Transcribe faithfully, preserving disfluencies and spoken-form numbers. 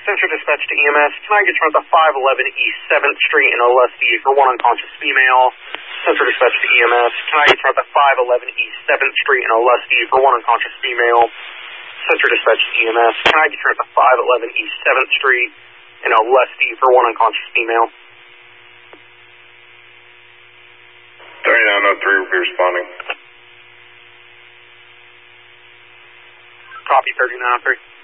Central Dispatch to E M S. Can I get you at the five eleven East seventh Street in Olustee for one unconscious female? Central Dispatch to E M S. Can I get you at the five eleven East seventh Street in Olustee for one unconscious female? Central Dispatch to E M S. Can I get you at the five eleven East seventh Street in Olustee for one unconscious female? thirty-nine oh three will be responding. Copy thirty-nine oh three.